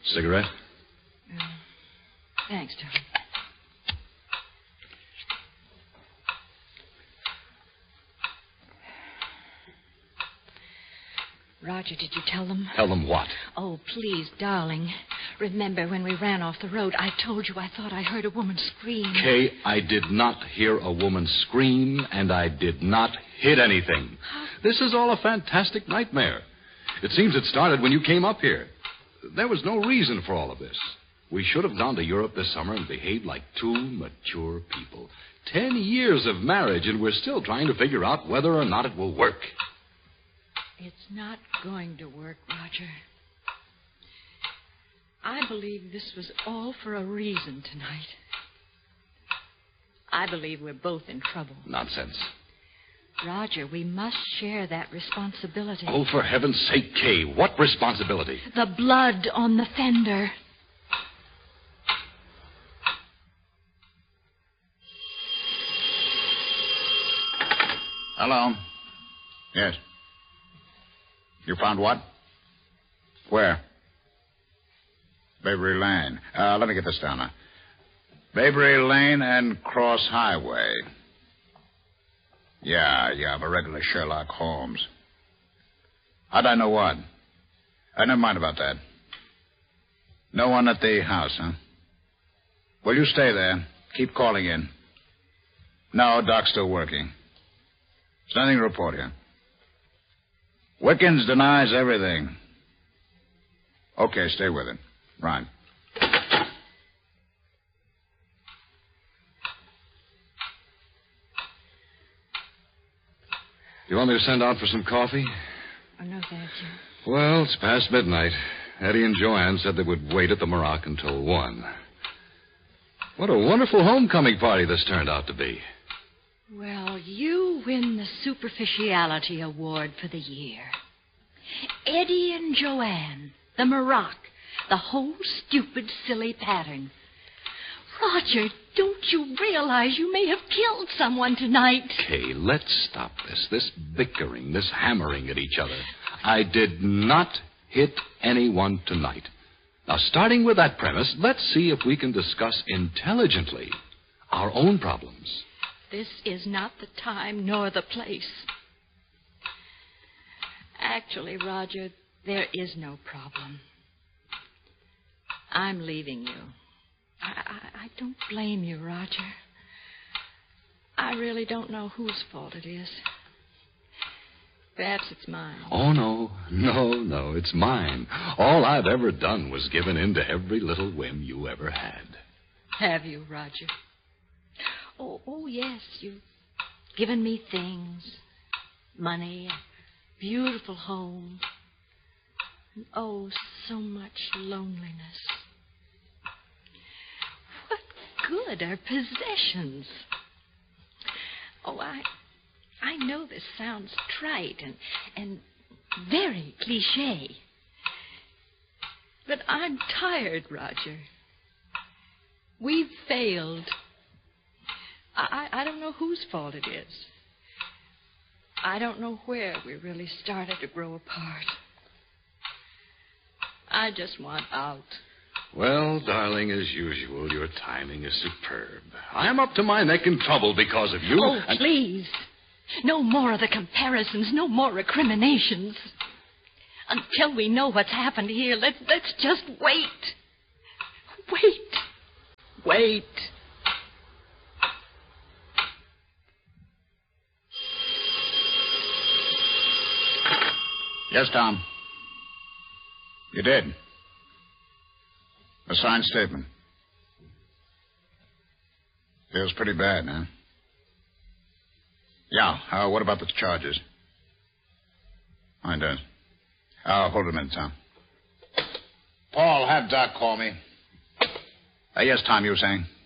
Cigarette? Thanks, Tom. Roger, did you tell them? Tell them what? Oh, please, darling. Remember when we ran off the road, I told you I thought I heard a woman scream. Kay, I did not hear a woman scream, and I did not hit anything. This is all a fantastic nightmare. It seems it started when you came up here. There was no reason for all of this. We should have gone to Europe this summer and behaved like two mature people. 10 years of marriage, and we're still trying to figure out whether or not it will work. It's not going to work, Roger. I believe this was all for a reason tonight. I believe we're both in trouble. Nonsense. Roger, we must share that responsibility. Oh, for heaven's sake, Kay, what responsibility? The blood on the fender. Hello. Yes. You found what? Where? Bayberry Lane. Let me get this down now. Bayberry Lane and Cross Highway. Yeah, I'm a regular Sherlock Holmes. How'd I know what? Never mind about that. No one at the house, huh? Well, you stay there. Keep calling in. No, Doc's still working. There's nothing to report here. Wickens denies everything. Okay, stay with it. Right. You want me to send out for some coffee? Oh, no, thank you. Well, it's past midnight. Eddie and Joanne said they would wait at the Maroc until 1. What a wonderful homecoming party this turned out to be. Well, you win the Superficiality Award for the year. Eddie and Joanne, the Maroc, the whole stupid, silly pattern. Roger, don't you realize you may have killed someone tonight? Kay, let's stop this bickering, this hammering at each other. I did not hit anyone tonight. Now, starting with that premise, let's see if we can discuss intelligently our own problems. This is not the time nor the place. Actually, Roger, there is no problem. I'm leaving you. I don't blame you, Roger. I really don't know whose fault it is. Perhaps it's mine. Oh, no, it's mine. All I've ever done was given in to every little whim you ever had. Have you, Roger? Oh, yes, you've given me things, money, a beautiful home, and oh, so much loneliness. What good are possessions? Oh, I know this sounds trite and very cliché, but I'm tired, Roger. We've failed. I don't know whose fault it is. I don't know where we really started to grow apart. I just want out. Well, darling, as usual, your timing is superb. I'm up to my neck in trouble because of you. Oh, please. No more of the comparisons, no more recriminations. Until we know what's happened here, let's just wait. Wait. Yes, Tom. You did. A signed statement. Feels pretty bad, huh? Yeah, what about the charges? I does. Hold a minute, Tom. Paul, have Doc call me. Yes, Tom, you were saying?